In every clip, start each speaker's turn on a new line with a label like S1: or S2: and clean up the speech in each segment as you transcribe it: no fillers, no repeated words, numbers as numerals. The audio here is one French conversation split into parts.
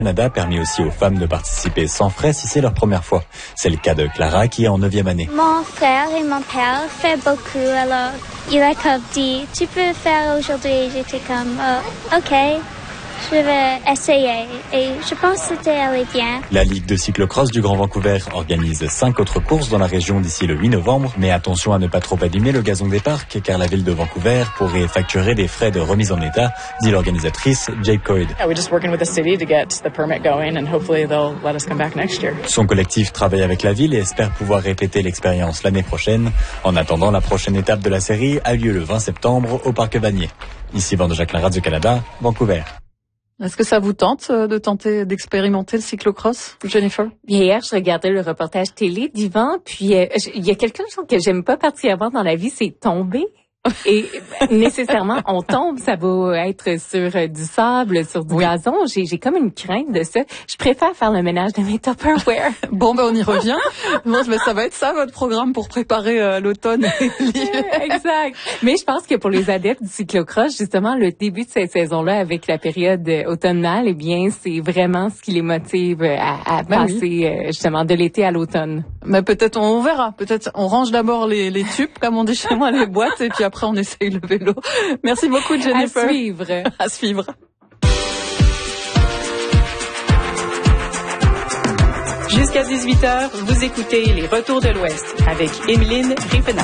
S1: Canada permet aussi aux femmes de participer sans frais si c'est leur première fois. C'est le cas de Clara qui est en 9e année.
S2: Mon frère et mon père font beaucoup, alors il a comme dit, tu peux faire aujourd'hui. J'étais comme, ok, je vais essayer. Et je pense que c'était allé bien.
S1: La Ligue de cyclocross du Grand Vancouver organise 5 autres courses dans la région d'ici le 8 novembre. Mais attention à ne pas trop abîmer le gazon des parcs, car la ville de Vancouver pourrait facturer des frais de remise en état, dit l'organisatrice Jake Coyd. Son collectif travaille avec la ville et espère pouvoir répéter l'expérience l'année prochaine. En attendant, la prochaine étape de la série a lieu le 20 septembre au Parc Vanier. Ici Van de Jacquelin, Radio-Canada, Vancouver.
S3: Est-ce que ça vous tente d'expérimenter le cyclocross, Jennifer?
S4: Hier, je regardais le reportage télé d'Yvan, puis il y a quelque chose que j'aime pas particulièrement dans la vie, c'est tomber. Et nécessairement, on tombe, ça va être sur du sable, sur du gazon. J'ai comme une crainte de ça. Je préfère faire le ménage de mes Tupperware.
S3: Bon, on y revient. Bon, ça va être ça, votre programme pour préparer l'automne et l'hiver.
S4: Exact. Mais je pense que pour les adeptes du cyclocross, justement, le début de cette saison-là, avec la période automnale, eh bien, c'est vraiment ce qui les motive à passer, justement, de l'été à l'automne.
S3: Mais peut-être, on verra. Peut-être, on range d'abord les tubes, comme on dit chez moi, les boîtes, et puis après, on essaye le vélo. Merci beaucoup, Jennifer.
S4: À suivre.
S3: À suivre.
S5: Jusqu'à 18h, vous écoutez les Retours de l'Ouest avec Émeline Rifenac.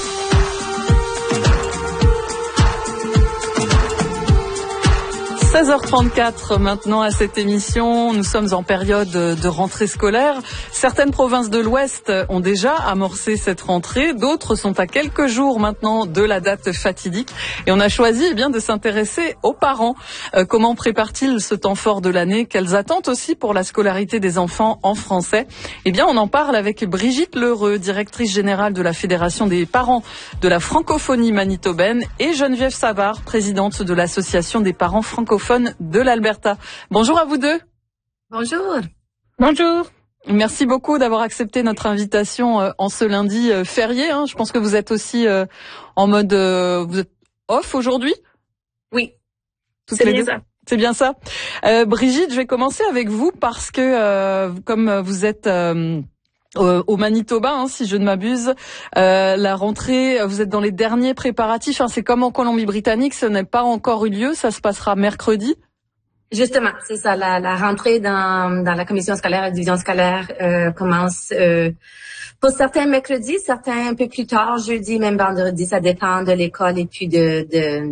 S3: 16h34 maintenant à cette émission. Nous sommes en période de rentrée scolaire. Certaines provinces de l'Ouest ont déjà amorcé cette rentrée. D'autres sont à quelques jours maintenant de la date fatidique. Et on a choisi de s'intéresser aux parents. Comment préparent-ils ce temps fort de l'année? Quelles attentes aussi pour la scolarité des enfants en français? Eh bien, on en parle avec Brigitte Lheureux, directrice générale de la Fédération des parents de la francophonie manitobaine, et Geneviève Savard, présidente de l'Association des parents francophones de l'Alberta. Bonjour à vous deux.
S6: Bonjour.
S4: Bonjour.
S3: Merci beaucoup d'avoir accepté notre invitation en ce lundi férié. Je pense que vous êtes aussi en mode vous êtes off aujourd'hui?
S6: Oui.
S3: C'est bien ça. C'est bien ça. Brigitte, je vais commencer avec vous parce que comme vous êtes au Manitoba, si je ne m'abuse, la rentrée, vous êtes dans les derniers préparatifs. C'est comme en Colombie-Britannique, ce n'est pas encore eu lieu, ça se passera mercredi.
S6: Justement, c'est ça. La rentrée dans la commission scolaire, la division scolaire commence pour certains mercredi, certains un peu plus tard, jeudi, même vendredi. Ça dépend de l'école et puis de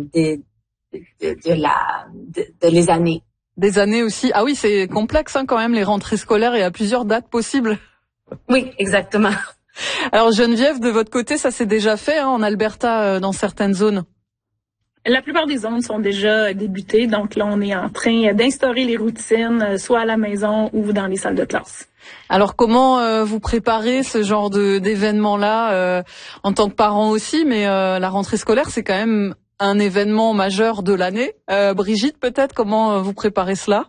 S6: les années.
S3: Des années aussi. Ah oui, c'est complexe quand même les rentrées scolaires. Il y a plusieurs dates possibles.
S6: Oui, exactement.
S3: Alors Geneviève, de votre côté, ça s'est déjà fait en Alberta dans certaines zones?
S7: La plupart des zones sont déjà débutées, donc là on est en train d'instaurer les routines, soit à la maison ou dans les salles de classe.
S3: Alors comment vous préparez ce genre d'événement-là en tant que parent aussi, mais la rentrée scolaire c'est quand même un événement majeur de l'année. Brigitte, peut-être comment vous préparez cela?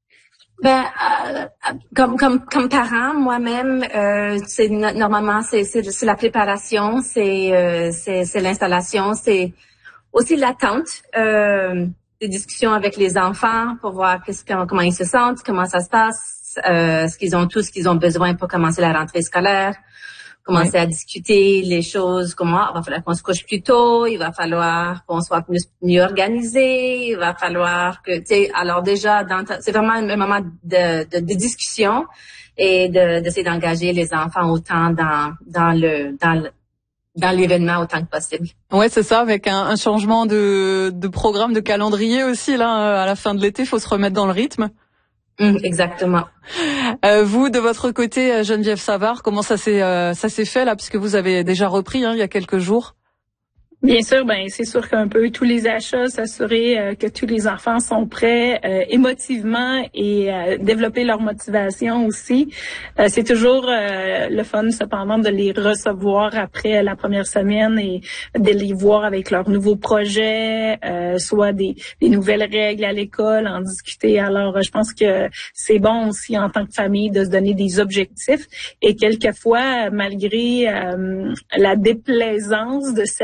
S6: Comme parent, moi-même, c'est normalement c'est la préparation, c'est l'installation, c'est aussi l'attente, des discussions avec les enfants pour voir comment ils se sentent, comment ça se passe, ce qu'ils ont tout ce qu'ils ont besoin pour commencer la rentrée scolaire. Commencer à discuter les choses, il va falloir qu'on se couche plus tôt, il va falloir qu'on soit mieux organisé, il va falloir que, alors déjà, c'est vraiment un moment de discussion et d'essayer d'engager les enfants autant dans l'événement autant que possible.
S3: Ouais, c'est ça, avec un changement de programme, de calendrier aussi, là, à la fin de l'été, il faut se remettre dans le rythme.
S6: Exactement.
S3: Vous, de votre côté, Geneviève Savard, comment ça s'est fait là, puisque vous avez déjà repris il y a quelques jours?
S7: Bien sûr, c'est sûr qu'un peu tous les achats, s'assurer que tous les enfants sont prêts émotivement et développer leur motivation aussi. C'est toujours le fun cependant de les recevoir après la première semaine et de les voir avec leurs nouveaux projets, soit des nouvelles règles à l'école, en discuter. Alors, je pense que c'est bon aussi en tant que famille de se donner des objectifs et quelquefois, malgré la déplaisance de certains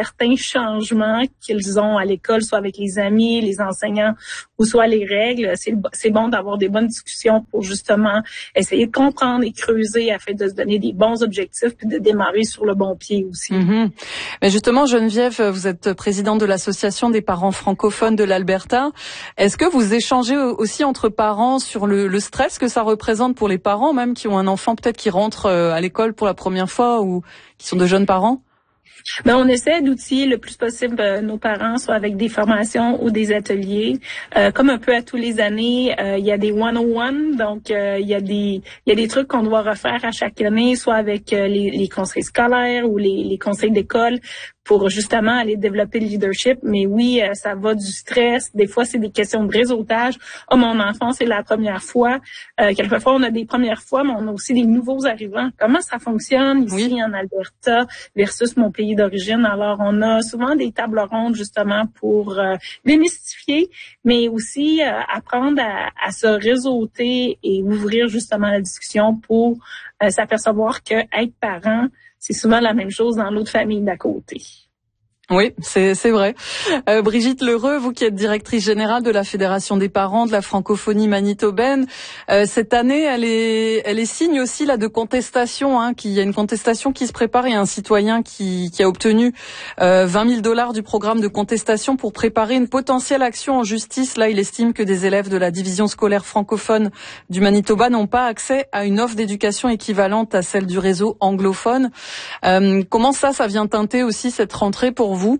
S7: changement qu'ils ont à l'école, soit avec les amis, les enseignants ou soit les règles, c'est bon d'avoir des bonnes discussions pour justement essayer de comprendre et creuser afin de se donner des bons objectifs puis de démarrer sur le bon pied aussi.
S3: Mm-hmm. Mais justement, Geneviève, vous êtes présidente de l'association des parents francophones de l'Alberta. Est-ce que vous échangez aussi entre parents sur le stress que ça représente pour les parents, même qui ont un enfant peut-être qui rentre à l'école pour la première fois ou qui sont de jeunes parents?
S7: Ben, on essaie d'outiller le plus possible nos parents, soit avec des formations ou des ateliers. Comme un peu à tous les années, il y a des 101, donc il y a des trucs qu'on doit refaire à chaque année, soit avec les conseils scolaires ou les conseils d'école, pour justement aller développer le leadership. Mais oui, ça va du stress. Des fois, c'est des questions de réseautage. Oh, mon enfant, c'est la première fois. Quelquefois, on a des premières fois, mais on a aussi des nouveaux arrivants. Comment ça fonctionne ici en Alberta versus mon pays d'origine? Alors, on a souvent des tables rondes justement pour démystifier, mais aussi apprendre à se réseauter et ouvrir justement la discussion pour s'apercevoir que être parent, c'est souvent la même chose dans l'autre famille d'à côté.
S3: Oui, c'est vrai. Brigitte Lheureux, vous qui êtes directrice générale de la Fédération des parents de la francophonie manitobaine, cette année, elle est signe aussi là de contestation. Qu'il y a une contestation qui se prépare. Il y a un citoyen qui a obtenu $20 000 du programme de contestation pour préparer une potentielle action en justice. Là, il estime que des élèves de la division scolaire francophone du Manitoba n'ont pas accès à une offre d'éducation équivalente à celle du réseau anglophone. Comment ça vient teinter aussi cette rentrée pour vous?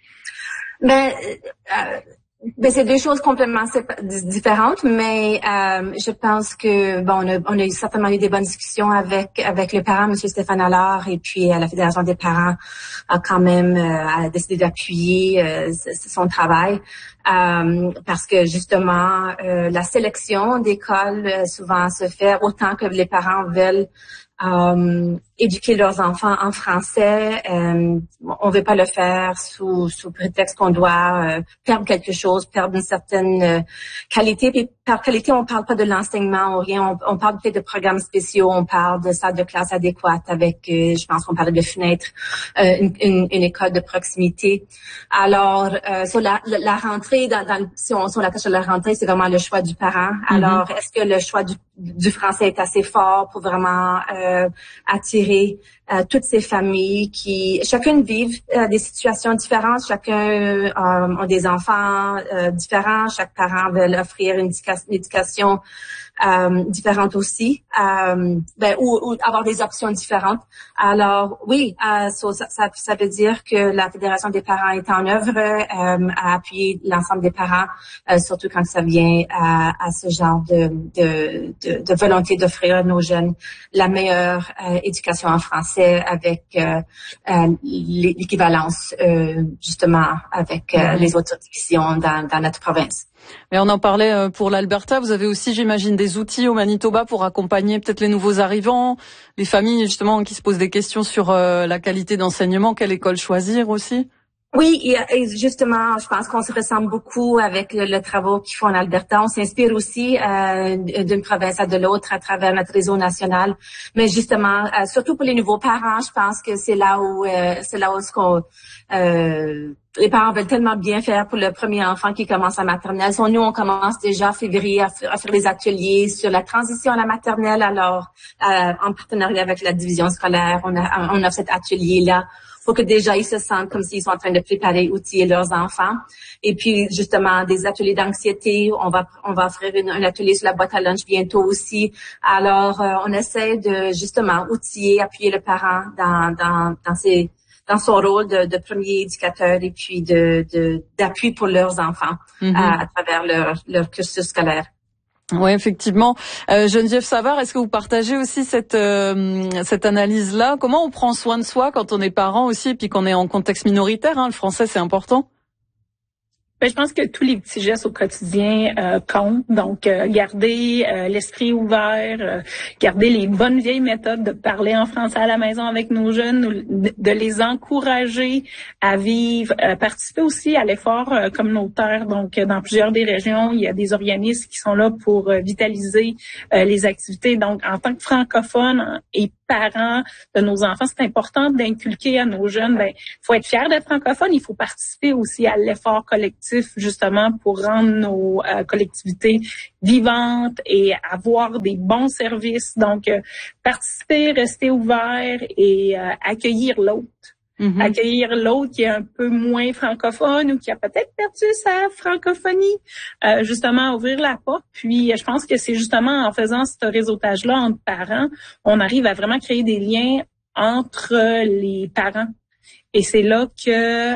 S6: Ben, c'est deux choses complètement différentes, mais je pense que on a certainement eu des bonnes discussions avec le parent, M. Stéphane Allard, et puis la Fédération des parents a quand même décidé d'appuyer son travail. Parce que justement, la sélection d'écoles souvent se fait autant que les parents veulent éduquer leurs enfants en français. On veut pas le faire sous prétexte qu'on doit perdre quelque chose, perdre une certaine qualité. Puis par qualité, on parle pas de l'enseignement ou rien. On parle peut-être de programmes spéciaux. On parle de salles de classe adéquates avec, je pense qu'on parlait de fenêtres, une école de proximité. Alors, sur la rentrée, si on l'attache à la rentrée, c'est vraiment le choix du parent. Alors, est-ce que le choix du français est assez fort pour vraiment attirer toutes ces familles qui chacune vivent des situations différentes, chacun a des enfants différents, chaque parent veut offrir une éducation différente aussi, ou avoir des options différentes. Alors oui, ça veut dire que la Fédération des parents est en œuvre à appuyer l'ensemble des parents, surtout quand ça vient à ce genre de volonté d'offrir à nos jeunes la meilleure éducation en français avec l'équivalence justement avec les autres divisions dans notre province.
S3: Mais on en parlait pour l'Alberta. Vous avez aussi, j'imagine, des outils au Manitoba pour accompagner peut-être les nouveaux arrivants, les familles justement qui se posent des questions sur la qualité d'enseignement, quelle école choisir aussi.
S6: Oui, et justement, je pense qu'on se ressemble beaucoup avec le travail qu'ils font en Alberta. On s'inspire aussi d'une province à de l'autre à travers notre réseau national. Mais justement, surtout pour les nouveaux parents, je pense que c'est là où les parents veulent tellement bien faire pour le premier enfant qui commence à maternelle. Nous, on commence déjà en février à faire des ateliers sur la transition à la maternelle. Alors, en partenariat avec la division scolaire, on a cet atelier-là pour que déjà ils se sentent comme s'ils sont en train de préparer, outiller leurs enfants. Et puis, justement, des ateliers d'anxiété. On va offrir un atelier sur la boîte à lunch bientôt aussi. Alors, on essaie de, justement, outiller, appuyer le parent dans son rôle de premier éducateur et puis d'appui pour leurs enfants à travers leur cursus scolaire.
S3: Oui, effectivement. Geneviève Savard, est-ce que vous partagez aussi cette analyse-là? Comment on prend soin de soi quand on est parent aussi et puis qu'on est en contexte minoritaire, le français, c'est important?
S7: Ben, je pense que tous les petits gestes au quotidien comptent. Donc, garder l'esprit ouvert, garder les bonnes vieilles méthodes de parler en français à la maison avec nos jeunes, de les encourager à vivre, participer aussi à l'effort communautaire. Donc, dans plusieurs des régions, il y a des organismes qui sont là pour vitaliser les activités. Donc, en tant que francophone et parents de nos enfants, c'est important d'inculquer à nos jeunes, faut être fier d'être francophone, il faut participer aussi à l'effort collectif, justement, pour rendre nos collectivités vivantes et avoir des bons services. Donc, participer, rester ouvert et accueillir l'autre. Accueillir l'autre qui est un peu moins francophone ou qui a peut-être perdu sa francophonie, justement ouvrir la porte. Puis je pense que c'est justement en faisant ce réseautage-là entre parents, on arrive à vraiment créer des liens entre les parents. Et c'est là que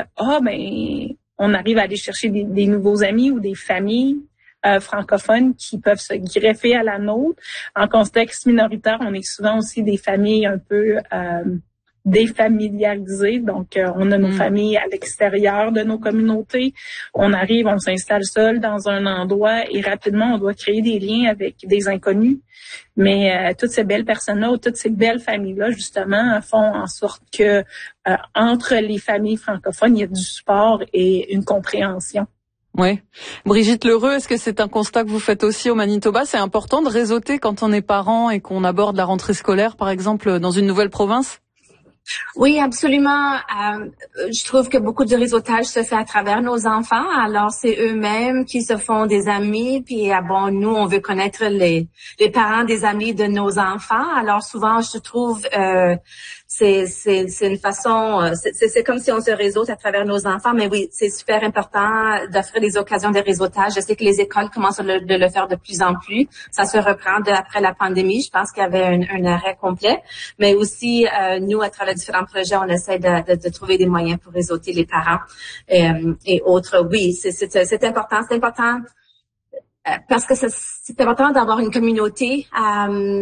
S7: on arrive à aller chercher des nouveaux amis ou des familles francophones qui peuvent se greffer à la nôtre. En contexte minoritaire, on est souvent aussi des familles un peu défamiliarisés. Donc, on a nos familles à l'extérieur de nos communautés. On arrive, on s'installe seul dans un endroit et rapidement, on doit créer des liens avec des inconnus. Mais toutes ces belles personnes-là, ou toutes ces belles familles-là, justement, font en sorte que entre les familles francophones, il y a du support et une compréhension.
S3: Oui. Brigitte Lheureux, est-ce que c'est un constat que vous faites aussi au Manitoba? C'est important de réseauter quand on est parent et qu'on aborde la rentrée scolaire, par exemple, dans une nouvelle province?
S6: Oui, absolument. Je trouve que beaucoup de réseautage se fait à travers nos enfants. Alors, c'est eux-mêmes qui se font des amis. Puis, nous, on veut connaître les parents des amis de nos enfants. Alors, souvent, je trouve, c'est une façon, c'est comme si on se réseaute à travers nos enfants. Mais oui, c'est super important d'offrir des occasions de réseautage. Je sais que les écoles commencent de le faire de plus en plus. Ça se reprend après la pandémie. Je pense qu'il y avait un arrêt complet. Mais aussi, nous, à travers différents projets, on essaie de trouver des moyens pour réseauter les parents et autres. Oui, c'est important. C'est important parce que c'est important d'avoir une communauté. On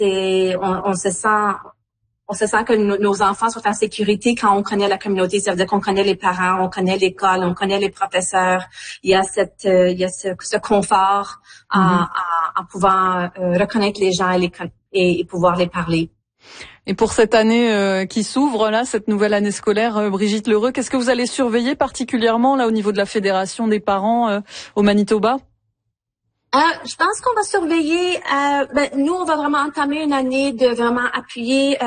S6: se sent que nos enfants sont en sécurité quand on connaît la communauté. Ça veut dire qu'on connaît les parents, on connaît l'école, on connaît les professeurs. Il y a ce confort en pouvant reconnaître les gens et pouvoir les parler.
S3: Et pour cette année qui s'ouvre, là, cette nouvelle année scolaire, Brigitte Lheureux, qu'est-ce que vous allez surveiller particulièrement là au niveau de la Fédération des parents au Manitoba?
S6: Je pense qu'on va surveiller. Nous, on va vraiment entamer une année de vraiment appuyer.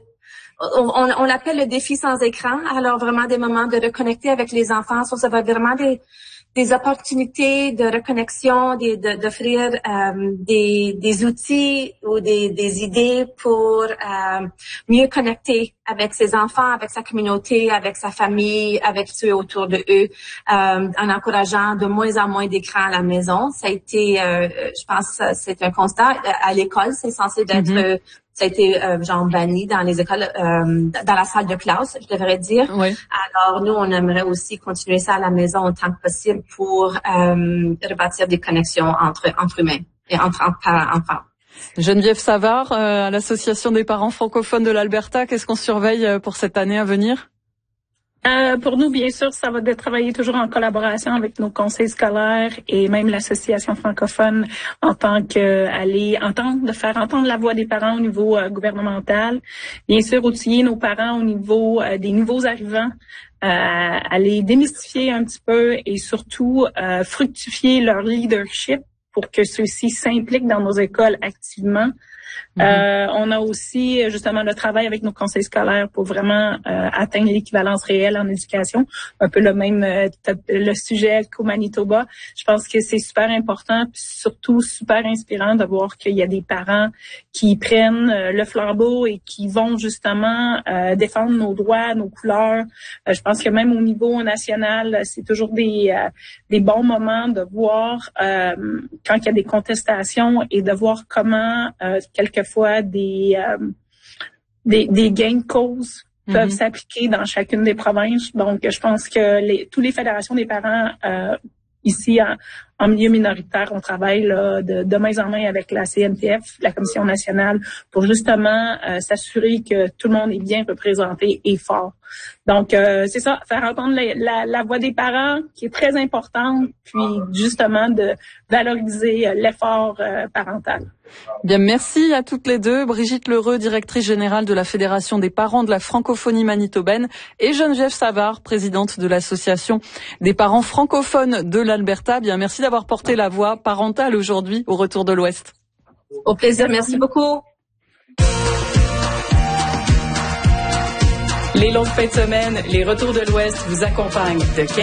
S6: On l'appelle le défi sans écran. Alors vraiment des moments de reconnecter avec les enfants. Ça va vraiment des opportunités de reconnexion, d'offrir des outils ou des idées pour mieux connecter avec ses enfants, avec sa communauté, avec sa famille, avec ceux autour de eux, en encourageant de moins en moins d'écrans à la maison. Ça a été, je pense, c'est un constat. À l'école, c'est censé d'être ça a été banni dans les écoles, dans la salle de classe, je devrais dire. Oui. Alors nous, on aimerait aussi continuer ça à la maison autant que possible pour rebâtir des connexions entre humains et entre enfants.
S3: Geneviève Savard, à l'Association des parents francophones de l'Alberta, qu'est-ce qu'on surveille pour cette année à venir?
S7: Pour nous, bien sûr, ça va de travailler toujours en collaboration avec nos conseils scolaires et même l'association francophone en tant que de faire entendre la voix des parents au niveau gouvernemental. Bien sûr, outiller nos parents au niveau des nouveaux arrivants, aller démystifier un petit peu et surtout fructifier leur leadership pour que ceux-ci s'impliquent dans nos écoles activement. On a aussi justement le travail avec nos conseils scolaires pour vraiment atteindre l'équivalence réelle en éducation, un peu le sujet qu'au Manitoba. Je pense que c'est super important, puis surtout super inspirant de voir qu'il y a des parents qui prennent le flambeau et qui vont justement défendre nos droits, nos couleurs. Je pense que même au niveau national, c'est toujours des bons moments de voir quand il y a des contestations et de voir comment quelquefois des gains de cause peuvent s'appliquer dans chacune des provinces. Donc, je pense que toutes les fédérations des parents ici en milieu minoritaire, on travaille là, de main en main avec la CNTF, la Commission nationale, pour justement s'assurer que tout le monde est bien représenté et fort. Donc, c'est ça, faire entendre la voix des parents qui est très importante, puis justement de valoriser l'effort parental.
S3: Bien, merci à toutes les deux. Brigitte Lheureux, directrice générale de la Fédération des parents de la francophonie manitobaine, et Geneviève Savard, présidente de l'Association des parents francophones de l'Alberta. Bien, merci d'avoir porté la voix parentale aujourd'hui au Retour de l'Ouest.
S6: Au plaisir, merci beaucoup.
S5: Les longues fins de semaine, les retours de l'Ouest vous accompagnent de 15